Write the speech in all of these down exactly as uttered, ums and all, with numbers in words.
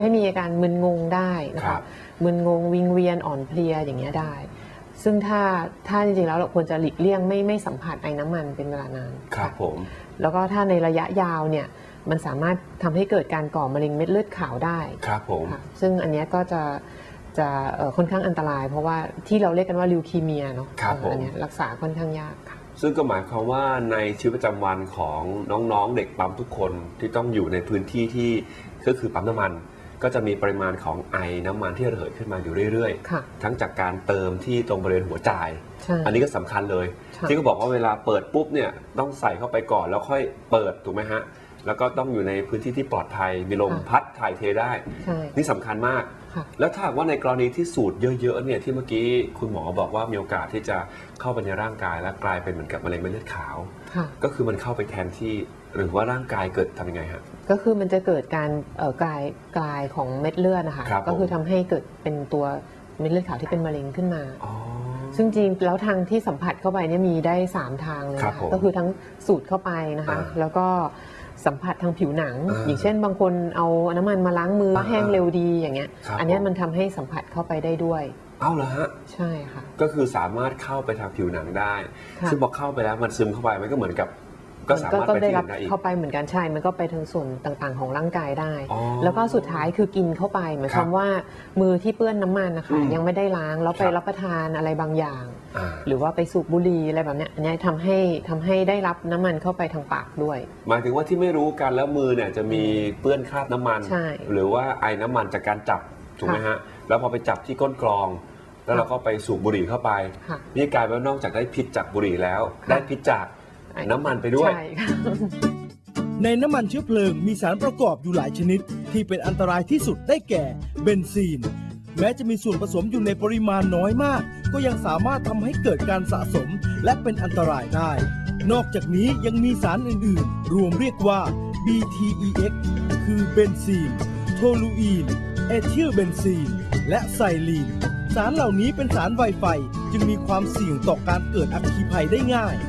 ให้มีอาการมึนงงได้นะคะมึนงงวิงเวียนอ่อนเพลียอย่างเงี้ยได้ซึ่งถ้าถ้าจริงๆแล้วเราควรจะหลีกเลี่ยงไม่ไม่สัมผัสไอ้น้ำมันเป็นเวลานานครับผมแล้วก็ถ้าในระยะยาวเนี่ยมันสามารถทำให้เกิดการก่อมะเร็งเม็ดเลือดขาวได้ครับผมซึ่งอันนี้ก็จะจะค่อนข้างอันตรายเพราะว่าที่เราเรียกกันว่าลิวคีเมียเนาะอันนี้รักษาค่อนข้างยากค่ะซึ่งก็หมายความว่าในชีวิตประจำวันของน้องๆเด็กปั๊มทุกคนที่ต้องอยู่ในพื้นที่ที่ก็คือปั๊มน้ำมันก็จะมีปริมาณของไอน้ำมันที่ระเหยขึ้นมาอยู่เรื่อยๆทั้งจากการเติมที่ตรงบริเวณหัวจ่ายอันนี้ก็สำคัญเลยที่เขาบอกว่าเวลาเปิดปุ๊บเนี่ยต้องใส่เข้าไปก่อนแล้วค่อยเปิดถูกไหมฮะแล้วก็ต้องอยู่ในพื้นที่ที่ปลอดภัยมีลมพัดถ่ายเทได้นี่สำคัญมากแล้วถ้าว่าในกรณีที่สูดเยอะๆเนี่ยที่เมื่อกี้คุณหมอบอกว่ามีโอกาสที่จะเข้าไปในร่างกายและกลายเป็นเหมือนกับมะเร็งเม็ดเลือดขาวก็คือมันเข้าไปแทนที่หรือว่าร่างกายเกิดทำยังไงฮะก็คือมันจะเกิดการกลายกลายของเม็ดเลือดนะคะก็คือทำให้เกิดเป็นตัวเม็ดเลือดขาวที่เป็นมะเร็งขึ้นมาซึ่งจริงแล้วทางที่สัมผัสเข้าไปเนี่ยมีได้สามทางเลยค่ะก็คือทั้งสูดเข้าไปนะคะแล้วก็สัมผัสทางผิวหนังอย่างเช่นบางคนเอาน้ำมันมาล้างมือแห้งเร็วดีอย่างเงี้ยอันนี้มันทำให้สัมผัสเข้าไปได้ด้วยเอาเหรอฮะใช่ค่ะก็คือสามารถเข้าไปทางผิวหนังได้ซึ่งพอเข้าไปแล้วมันซึมเข้าไปมันก็เหมือนกับก็สามารถไปที่อื่นได้อีกเข้าไปเหมือนกันใช่มันก็ไปถึงส่วนต่างๆของร่างกายได้แล้วก็สุดท้ายคือกินเข้าไปหมายความว่ามือที่เปื้อนน้ำมันนะคะยังไม่ได้ล้างแล้วไปรับประทานอะไรบางอย่างหรือว่าไปสูบบุหรี่อะไรแบบนี้อันนี้ทำให้ทำให้ได้รับน้ำมันเข้าไปทางปากด้วยหมายถึงว่าที่ไม่รู้กันแล้วมือเนี่ยจะมีเปื้อนคราบน้ำมันหรือว่าไอน้ำมันจากการจับถูกไหมฮะแล้วพอไปจับที่ก้นกรองแล้วเราก็ไปสูบบุหรี่เข้าไปนี่กลายเป็นว่านอกจากได้พิษจากบุหรี่แล้วได้พิษจากน้ำมันไปด้วยในน้ำมันเชื้อเพลิงมีสารประกอบอยู่หลายชนิดที่เป็นอันตรายที่สุดได้แก่เบนซีนแม้จะมีส่วนผสมอยู่ในปริมาณน้อยมากก็ยังสามารถทำให้เกิดการสะสมและเป็นอันตรายได้นอกจากนี้ยังมีสารอื่นๆรวมเรียกว่า บี ที อี เอ็กซ์ คือเบนซีนโทลูอีนเอทิลเบนซีนและไซลีนสารเหล่านี้เป็นสารไวไฟจึงมีความเสี่ยงต่อการเกิดอัคคีภัยได้ง่าย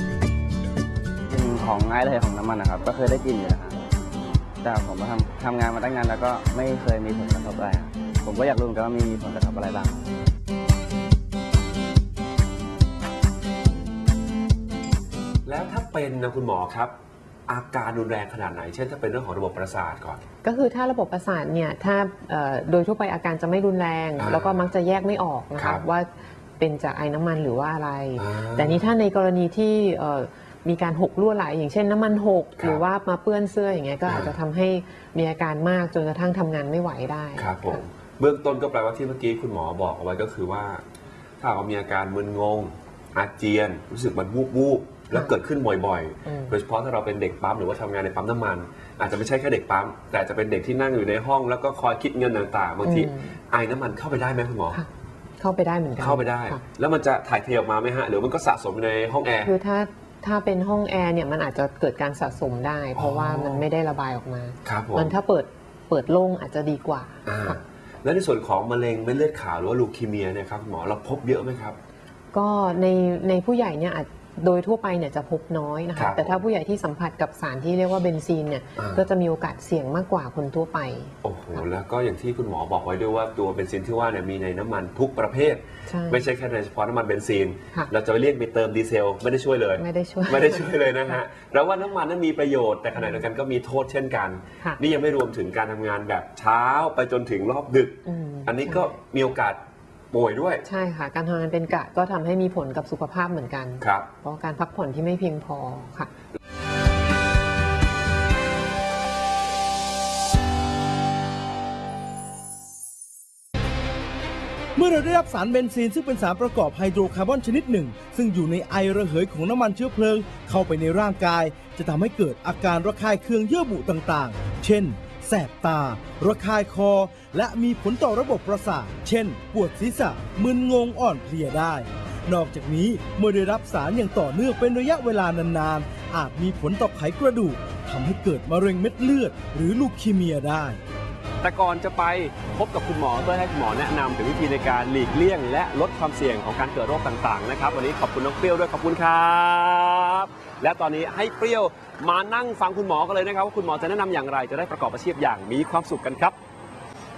ของไอระเหยของน้ำมันนะครับก็เคยได้กินอยู่นะครับแต่ผมมาทำทำงานมาตั้งนานแล้วก็ไม่เคยมีผลกระทบอะไรครับผมก็อยากรู้กันว่ามีผลกระทบอะไรบ้างแล้วถ้าเป็นนะคุณหมอครับอาการรุนแรงขนาดไหนเช่นถ้าเป็นเรื่องของระบบประสาทก่อนก็คือถ้าระบบประสาทเนี่ยถ้าโดยทั่วไปอาการจะไม่รุนแรงแล้วก็มักจะแยกไม่ออกนะคะว่าเป็นจากไอน้ำมันหรือว่าอะไรแต่นี้ถ้าในกรณีที่มีการหกรั่วไหลอย่างเช่นน้ำมันหกหรือว่ามาเปื้อนเสื้ออย่างเงี้ยก็อาจจะทำให้มีอาการมากจนกระทั่งทำงานไม่ไหวได้ครับผมเบื้องต้นก็แปลว่าที่เมื่อกี้คุณหมอบอกเอาไว้ก็คือว่าถ้าเรามีอาการมึนงงอาเจียนรู้สึกมันวูบวูบแล้วเกิดขึ้นบ่อยๆโดยเฉพาะถ้าเราเป็นเด็กปั๊มหรือว่าทำงานในปั๊มน้ำมันอาจจะไม่ใช่แค่เด็กปั๊มแต่จะเป็นเด็กที่นั่งอยู่ในห้องแล้วก็คอยคิดเงินต่างๆบางทีไอน้ำมันเข้าไปได้ไหมคุณหมอเข้าไปได้เหมือนกันเข้าไปได้แล้วมันจะถ่ายเทออกมาไหมฮะหรือมันก็สะสมในห้องแอร์คือถ้าถ้าเป็นห้องแอร์เนี่ยมันอาจจะเกิดการสะสมได้เพราะว่ามันไม่ได้ระบายออกมามันถ้าเปิดเปิดโล่งอาจจะดีกว่าแล้วในส่วนของมะเร็งเม็ดเลือดขาวหรือว่าลูคีเมียเนี่ยครับหมอเราพบเยอะไหมครับก็ในในผู้ใหญ่เนี่ยโดยทั่วไปเนี่ยจะพบน้อยนะคะแต่ถ้าผู้ใหญ่ที่สัมผัสกับสารที่เรียกว่าเบนซีนเนี่ยก็จะมีโอกาสเสี่ยงมากกว่าคนทั่วไปโอ้โหแล้วก็อย่างที่คุณหมอบอกไว้ด้วยว่าตัวเบนซินที่ว่าเนี่ยมีในน้ำมันทุกประเภทไม่ใช่แค่เฉพาะน้ำมันเบนซินเราจะไปเรียกไปเติมดีเซลไม่ได้ช่วยเลยไม่ได้ช่วยไม่ได้ช่วยเลยนะฮะแล้วว่าน้ำมันนั้นมีประโยชน์แต่ขณะเดียวกันก็มีโทษเช่นกันนี่ยังไม่รวมถึงการทำงานแบบเช้าไปจนถึงรอบดึกอันนี้ก็มีโอกาสป่วยด้วยใช่ค่ะการทำงานเป็นกะก็ทำให้มีผลกับสุขภาพเหมือนกันครับเพราะการพักผ่อนที่ไม่เพียงพอค่ะเมื่อเราได้รับสารเบนซีนซึ่งเป็นสารประกอบไฮโดรคาร์บอนชนิดหนึ่งซึ่งอยู่ในไอระเหยของน้ำมันเชื้อเพลิงเข้าไปในร่างกายจะทำให้เกิดอาการระคายเคืองเยื่อบุต่างๆเช่นแสบตาระคายคอและมีผลต่อระบบประสาทเช่นปวดศีรษะมึนงงอ่อนเพลียได้นอกจากนี้เมื่อได้รับสารอย่างต่อเนื่องเป็นระยะเวลานานๆอาจมีผลต่อไขกระดูกทำให้เกิดมะเร็งเม็ดเลือดหรือลูคีเมียได้แต่ก่อนจะไปพบกับคุณหมอเพื่อให้คุณหมอแนะนำถึงวิธีในการหลีกเลี่ยงและลดความเสี่ยงของการเกิดโรคต่างๆนะครับวันนี้ขอบคุณน้องเปรี้ยวด้วยขอบคุณครับและตอนนี้ให้เปรี้ยวมานั่งฟังคุณหมอกันเลยนะครับว่าคุณหมอจะแนะนำอย่างไรจะได้ประกอบอาชีพอย่างมีความสุขกันครับ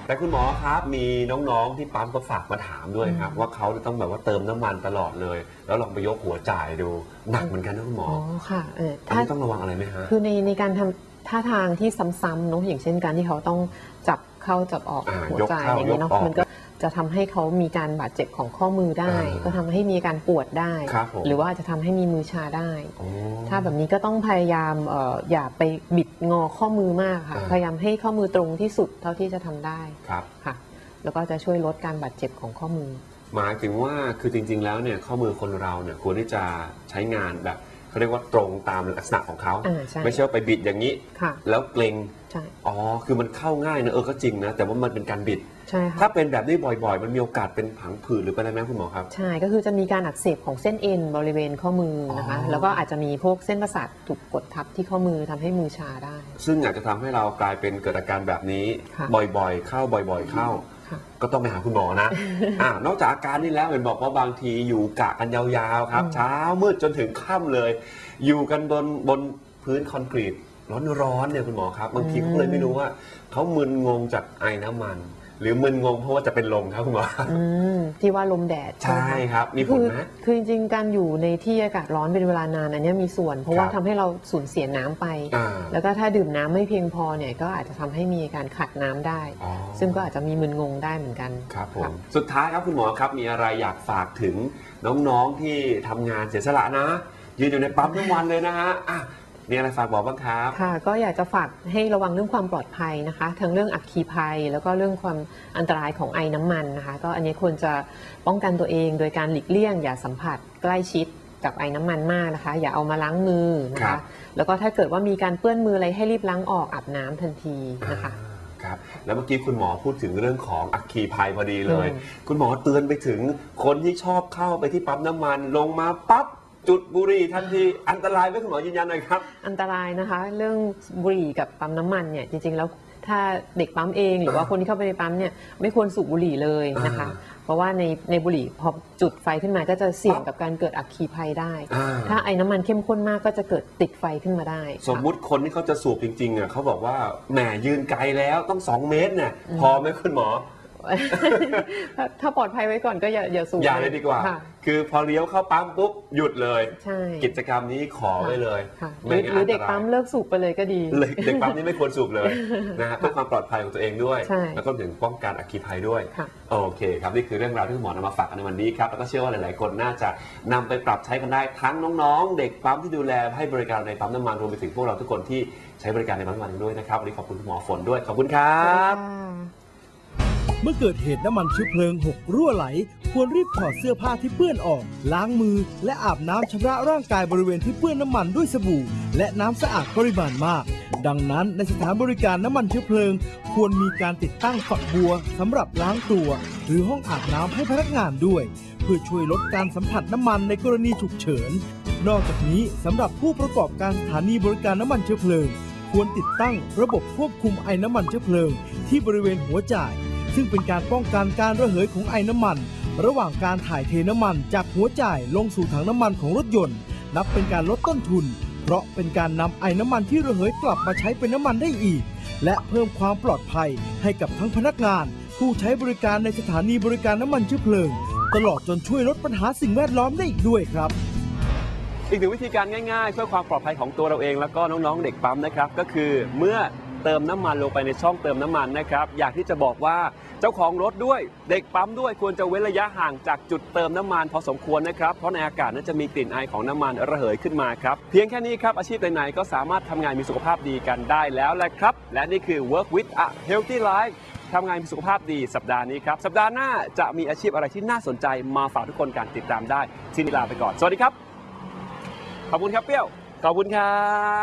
แต่คุณหมอครับมีน้องๆที่ปั๊มก็ฝากมาถามด้วยครับว่าเขาจะต้องแบบว่าเติมน้ำมันตลอดเลยแล้วลองไปยกหัวจ่ายดูหนักเหมือนกันนะคุณหมออ๋อค่ะเออถ้าต้องระวังอะไรไหมฮะคือในในการทำท่าทางที่ซ้ำๆเนาะอย่างเช่นการที่เขาต้องจับเข้าจับออกหัวจ่ายอย่างนี้เนาะมันก็จะทำให้เขามีการบาดเจ็บของข้อมือได้ก็ทำให้มีการปวดได้หรือว่าจะทำให้มีมือชาได้ถ้าแบบนี้ก็ต้องพยายามอย่าไปบิดงอข้อมือมากค่ะพยายามให้ข้อมือตรงที่สุดเท่าที่จะทำได้ค่ะแล้วก็จะช่วยลดการบาดเจ็บของข้อมือหมายถึงว่าคือจริงๆแล้วเนี่ยข้อมือคนเราเนี่ยควรที่จะใช้งานแบบเขาเรียกว่าตรงตามลักษณะของเขาไม่ใช่ว่าไปบิดอย่างนี้แล้วเกร็งอ๋อคือมันเข้าง่ายนะเออก็จริงนะแต่ว่ามันเป็นการบิดถ้าเป็นแบบนี้บ่อยๆมันมีโอกาสเป็นผังผืดหรือเป็นอะไรไหมคุณหมอครับใช่ก็คือจะมีการอักเสบของเส้นเอ็นบริเวณข้อมือนะคะแล้วก็อาจจะมีพวกเส้นประสาทถูกกดทับที่ข้อมือทำให้มือชาได้ซึ่งอาจจะทำให้เรากลายเป็นเกิดอาการแบบนี้บ่อยๆเข้าบ่อยๆเข้าก็ต้องไปหาคุณหมอนะอ่านอกจากอาการนี้แล้วเห็นบอกว่าบางทีอยู่กะกันยาวๆครับเช้ามืดจนถึงค่ำเลยอยู่กันบนบนพื้นคอนกรีตร้อนๆเนี่ยคุณหมอครับบางทีเขาเลยไม่รู้ว่าเขามึนงงจากไอน้ำมันหรือมึนงงเพราะว่าจะเป็นลมครับคุณหมอที่ว่าลมแดดใช่ครับมีผลไหมคือจริงๆการอยู่ในที่อากาศร้อนเป็นเวลานานอันนี้มีส่วนเพราะว่าทำให้เราสูญเสียน้ำไปแล้วก็ถ้าดื่มน้ำไม่เพียงพอเนี่ยก็อาจจะทำให้มีการขาดน้ำได้ซึ่งก็อาจจะมีมึนงงได้เหมือนกันครับผมสุดท้ายครับคุณหมอครับมีอะไรอยากฝากถึงน้องๆที่ทำงานเสียสละนะยืนอยู่ในปั๊มทั้งวันเลยนะฮะมีอะไรฝากบอกบ้างครับค่ะก็อยากจะฝากให้ระวังเรื่องความปลอดภัยนะคะทั้งเรื่องอัคคีภัยแล้วก็เรื่องความอันตรายของไอน้ำมันนะคะก็อันนี้ควรจะป้องกันตัวเองโดยการหลีกเลี่ยงอย่าสัมผัสใกล้ชิดกับไอน้ำมันมากนะคะอย่าเอามาล้างมือนะคะแล้วก็ถ้าเกิดว่ามีการเปื้อนมืออะไรให้รีบล้างออกอาบน้ำทันทีนะคะครับแล้วเมื่อกี้คุณหมอพูดถึงเรื่องของอัคคีภัยพอดีเลยคุณหมอเตือนไปถึงคนที่ชอบเข้าไปที่ปั๊มน้ำมันลงมาปั๊บจุดบุหรี่ทันทีอันตรายไหมคุณหมอยืนยันหน่อยครับอันตรายนะคะเรื่องบุหรี่กับปั๊มน้ำมันเนี่ยจริงๆแล้วถ้าเด็กปั๊มเองหรือว่าคนที่เข้าไปในปั๊มเนี่ยไม่ควรสูบบุหรี่เลยนะคะเพราะว่าในในบุหรี่พอจุดไฟขึ้นมาก็จะเสี่ยงกับการเกิดอัคคีภัยได้ถ้าไอ้น้ำมันเข้มข้นมากก็จะเกิดติดไฟขึ้นมาได้สมมุติคนที่เขาจะสูบจริงๆอ่ะเขาบอกว่าแหมยืนไกลแล้วต้องสองเมตรเนี่ยพอไหมคุณหมอถ้าปลอดภัยไว้ก่อนก็อย่าอย่าสูบอย่าเลยดีกว่าคือพอเลี้ยวเข้าปั๊มปุ๊บหยุดเลยใช่กิจกรรมนี้ขอไว้เลยหรือเด็กปั๊มเลิกสูบไปเลยก็ดีเด็กปั๊มนี่ไม่ควรสูบเลยนะฮะเพื่อความปลอดภัยของตัวเองด้วยแล้วก็ถึงป้องกันอัคคีภัยด้วยโอเคครับนี่คือเรื่องราวที่คุณหมอนำมาฝากกันในวันนี้ครับแล้วก็เชื่อว่าหลายๆคนน่าจะนำไปปรับใช้กันได้ทั้งน้องๆเด็กปั๊มที่ดูแลให้บริการในปั๊มน้ำมันรวมไปถึงพวกเราทุกคนที่ใช้บริการในปั๊มน้ำมันด้วยนะครับวันนี้ขอบคุณคุณหมอฝนด้วยขอบคุณครับเมื่อเกิดเหตุน้ำมันเชื้อเพลิงหกรั่วไหลควรรีบถอดเสื้อผ้าที่เปื้อนออกล้างมือและอาบน้ำชำระร่างกายบริเวณที่เปื้อนน้ำมันด้วยสบู่และน้ำสะอาดปริมาณมากดังนั้นในสถานบริการน้ำมันเชื้อเพลิงควรมีการติดตั้งฝักบัวสำหรับล้างตัวหรือห้องอาบน้ำให้พนักงานด้วยเพื่อช่วยลดการสัมผัสน้ำมันในกรณีฉุกเฉินนอกจากนี้สำหรับผู้ประกอบการสถานีบริการน้ำมันเชื้อเพลิงควรติดตั้งระบบควบคุมไอน้ำมันเชื้อเพลิงที่บริเวณหัวจ่ายซึ่งเป็นการป้องกันการระเหยของไอน้ำมันระหว่างการถ่ายเทน้ำมันจากหัวจ่ายลงสู่ถังน้ำมันของรถยนต์นับเป็นการลดต้นทุนเพราะเป็นการนำไอน้ำมันที่ระเหยกลับมาใช้เป็นน้ำมันได้อีกและเพิ่มความปลอดภัยให้กับทั้งพนักงานผู้ใช้บริการในสถานีบริการน้ำมันเชื้อเพลิงตลอดจนช่วยลดปัญหาสิ่งแวดล้อมได้อีกด้วยครับอีกหนึ่งวิธีการง่ายๆเพื่อความปลอดภัยของตัวเราเองแล้วก็น้องๆเด็กปั๊มนะครับก็คือเมื่อเติมน้ำมันลงไปในช่องเติมน้ำมันนะครับอยากที่จะบอกว่าเจ้าของรถด้วยเด็กปั๊มด้วยควรจะเว้นระยะห่างจากจุดเติมน้ำมันพอสมควรนะครับเพราะในอากาศนั้นจะมีกลิ่นไอของน้ำมันระเหยขึ้นมาครับเพียงแค่นี้ครับอาชีพไหนๆก็สามารถทำงานมีสุขภาพดีกันได้แล้วแหละครับและนี่คือ Work with a Healthy Life ทำงานมีสุขภาพดีสัปดาห์นี้ครับสัปดาห์หน้าจะมีอาชีพอะไรที่น่าสนใจมาฝากทุกคนกันติดตามได้ที่นี่ลาไปก่อนสวัสดีครับขอบคุณครับเปรี้ยวขอบคุณค่ะ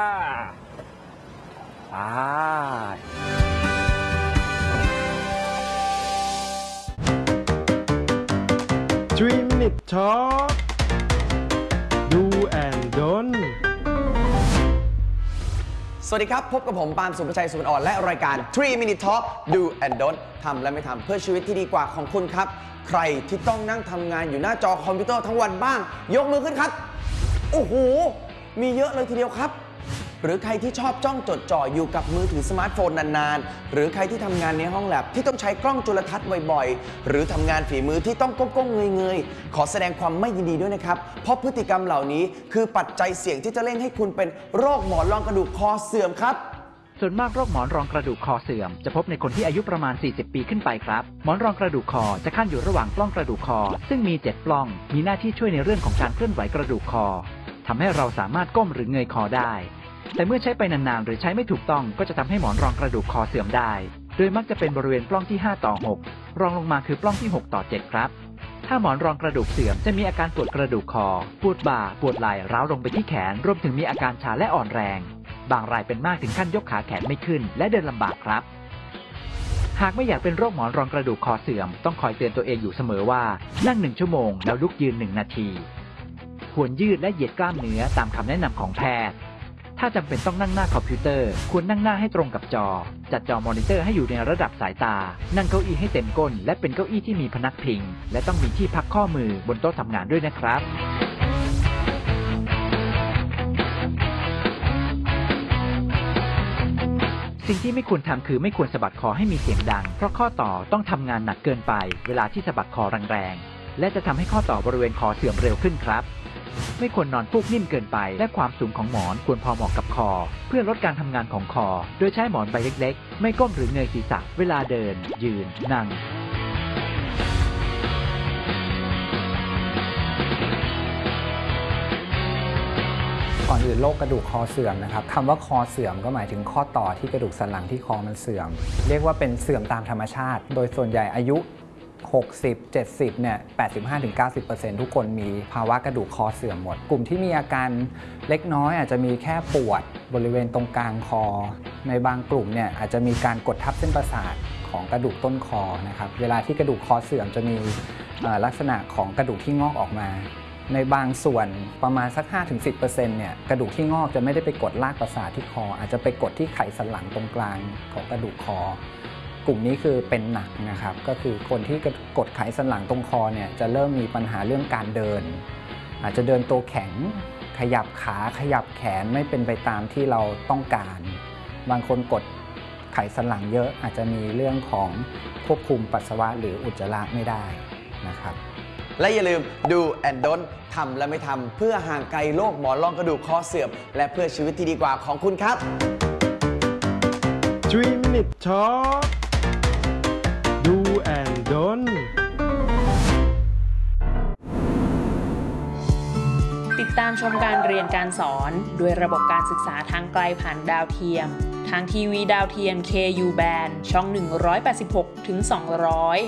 อ่า three minute talk do and don't สวัสดีครับพบกับผมปาล์มสุภชัยสุวรรณอ่อนและรายการ three minute talk do and don't ทำและไม่ทำเพื่อชีวิตที่ดีกว่าของคุณครับใครที่ต้องนั่งทำงานอยู่หน้าจอคอมพิวเตอร์ทั้งวันบ้างยกมือขึ้นครับโอ้โหมีเยอะเลยทีเดียวครับหรือใครที่ชอบจ้องจดจ่ออยู่กับมือถือสมาร์ทโฟนนานๆหรือใครที่ทำงานในห้องแลบที่ต้องใช้กล้องจุลทรรศน์บ่อยๆหรือทำงานฝีมือที่ต้องก้มๆเงยๆขอแสดงความไม่ยินดีด้วยนะครับเพราะพฤติกรรมเหล่านี้คือปัจจัยเสี่ยงที่จะเร่งให้คุณเป็นโรคหมอนรองกระดูกคอเสื่อมครับส่วนมากโรคหมอนรองกระดูกคอเสื่อมจะพบในคนที่อายุประมาณสี่สิบปีขึ้นไปครับหมอนรองกระดูกคอจะขั้นอยู่ระหว่างปล้องกระดูกคอซึ่งมีเจ็ดปล้องมีหน้าที่ช่วยในเรื่องของการเคลื่อนไหวกระดูกคอทำให้เราสามารถก้มหรือเงยคอได้แต่เมื่อใช้ไปนานๆหรือใช้ไม่ถูกต้องก็จะทำให้หมอนรองกระดูกคอเสื่อมได้โดยมักจะเป็นบริเวณปล้องที่ห้าต่อหกรองลงมาคือปล้องที่หกต่อเจ็ดครับถ้าหมอนรองกระดูกเสื่อมจะมีอาการปวดกระดูกคอปวดบ่าปวดไหล่ร้าวลงไปที่แขนรวมถึงมีอาการชาและอ่อนแรงบางรายเป็นมากถึงขั้นยกขาแขนไม่ขึ้นและเดินลำบากครับหากไม่อยากเป็นโรคหมอนรองกระดูกคอเสื่อมต้องคอยเตือนตัวเองอยู่เสมอว่านั่งหนึ่งชั่วโมงแล้วลุกยืนหนึ่งนาทีควรยืดและเหยียดกล้ามเนื้อตามคำแนะนำของแพทย์ถ้าจำเป็นต้องนั่งหน้าคอมพิวเตอร์ควรนั่งหน้าให้ตรงกับจอจัดจอมอนิเตอร์ให้อยู่ในระดับสายตานั่งเก้าอี้ให้เต็มก้นและเป็นเก้าอี้ที่มีพนักพิงและต้องมีที่พักข้อมือบนโต๊ะทำงานด้วยนะครับสิ่งที่ไม่ควรทำคือไม่ควรสะบัดคอให้มีเสียงดังเพราะข้อต่อต้องทำงานหนักเกินไปเวลาที่สะบัดคอแรงๆและจะทำให้ข้อต่อบริเวณคอเสื่อมเร็วขึ้นครับไม่ควรนอนฟูกนิ่มเกินไปและความสูงของหมอนควรพอเหมาะกับคอเพื่อลดการทำงานของคอโดยใช้หมอนใบเล็กๆไม่ก้มหรือเงยศีรษะเวลาเดินยืนนั่งก่อนอื่นโรคกระดูกคอเสื่อมนะครับคำว่าคอเสื่อมก็หมายถึงข้อต่อที่กระดูกสันหลังที่คอมันเสื่อมเรียกว่าเป็นเสื่อมตามธรรมชาติโดยส่วนใหญ่อายุหกสิบ เจ็ดสิบเนี่ย แปดสิบห้าถึงเก้าสิบเปอร์เซ็นต์ ทุกคนมีภาวะกระดูกคอเสื่อมหมดกลุ่มที่มีอาการเล็กน้อยอาจจะมีแค่ปวดบริเวณตรงกลางคอในบางกลุ่มเนี่ยอาจจะมีการกดทับเส้นประสาทของกระดูกต้นคอนะครับเวลาที่กระดูกคอเสื่อมจะมีลักษณะของกระดูกที่งอกออกมาในบางส่วนประมาณสัก ห้าถึงสิบเปอร์เซ็นต์ เนี่ยกระดูกที่งอกจะไม่ได้ไปกดลากประสาทที่คออาจจะไปกดที่ไขสันหลังตรงกลางของกระดูกคอกลุ่มนี้คือเป็นหนักนะครับก็คือคนที่กดไขสันหลังตรงคอเนี่ยจะเริ่มมีปัญหาเรื่องการเดินอาจจะเดินตัวแข็งขยับขาขยับแขนไม่เป็นไปตามที่เราต้องการบางคนกดไขสันหลังเยอะอาจจะมีเรื่องของควบคุมปัสสาวะหรืออุจจาระไม่ได้นะครับและอย่าลืมดู and don't ทำและไม่ทำเพื่อห่างไกลโรคหมอนรองกระดูกคอเสื่อมและเพื่อชีวิตที่ดีกว่าของคุณครับทรี minute talk do and don't ติดตามชมการเรียนการสอนด้วยระบบการศึกษาทางไกลผ่านดาวเทียมทางทีวีดาวเทียม เค ยู Band ช่องหนึ่งร้อยแปดสิบหกถึงสองร้อย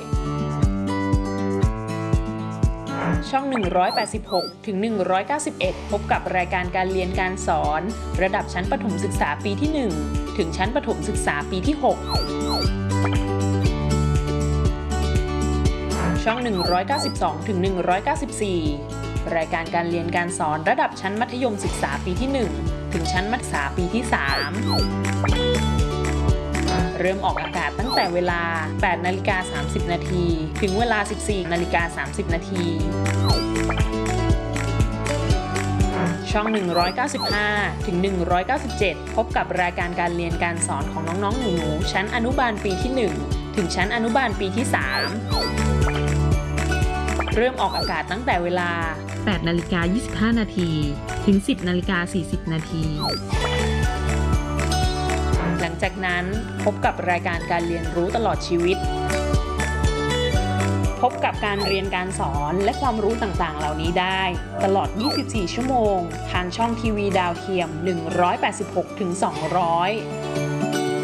ช่องหนึ่งร้อยแปดสิบหกถึงหนึ่งร้อยเก้าสิบเอ็ดพบกับรายการการเรียนการสอนระดับชั้นประถมศึกษาปีที่หนึ่งถึงชั้นประถมศึกษาปีที่หกช่องหนึ่งร้อยเก้าสิบสองถึงหนึ่งร้อยเก้าสิบสี่รายการการเรียนการสอนระดับชั้นมัธยมศึกษาปีที่หนึ่งถึงชั้นมัธยมศึกษาปีที่สามเริ่มออกอากาศตั้งแต่เวลา แปดนาฬิกาสามสิบนาทีถึงเวลา สิบสี่นาฬิกาสามสิบนาทีช่องหนึ่งร้อยเก้าสิบห้าถึงหนึ่งร้อยเก้าสิบเจ็ดพบกับรายการการเรียนการสอนของน้องๆหนูๆชั้นอนุบาลปีที่หนึ่งถึงชั้นอนุบาลปีที่สามเริ่มออกอากาศตั้งแต่เวลา แปดนาฬิกายี่สิบห้านาทีถึง สิบนาฬิกาสี่สิบนาทีหลังจากนั้นพบกับรายการการเรียนรู้ตลอดชีวิตพบกับการเรียนการสอนและความรู้ต่างๆเหล่านี้ได้ตลอดยี่สิบสี่ชั่วโมงทางช่องทีวีดาวเทียมหนึ่งร้อยแปดสิบหกถึงสองร้อย